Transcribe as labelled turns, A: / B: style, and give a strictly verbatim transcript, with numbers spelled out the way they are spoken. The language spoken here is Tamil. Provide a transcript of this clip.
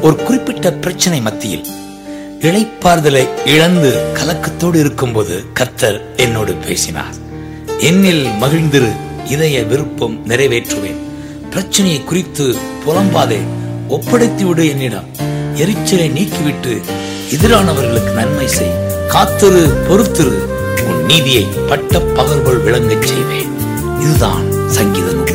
A: ஒரு குறிப்பிட்ட பிரச்சனை மத்தியில் இளைப்பாறுதலை இழந்து கலக்கத்தோடு இருக்கும்போது கர்த்தர் என்னோடு பேசினார். என்னில் மகிழ்ந்திரு, இதய விருப்பம் நிறைவேற்றுவேன். பிரச்சனையை குறித்து புலம்பாதே, ஒப்படைத்து விடு என்னிடம். எரிச்சலை நீக்கிவிட்டு எதிரானவர்களுக்கு நன்மை செய். காத்திரு, பொறுத்திரு, உன் நீதியை பட்ட பகல் போல் விளங்கச் செய்வேன். இதுதான் சங்கீதம்.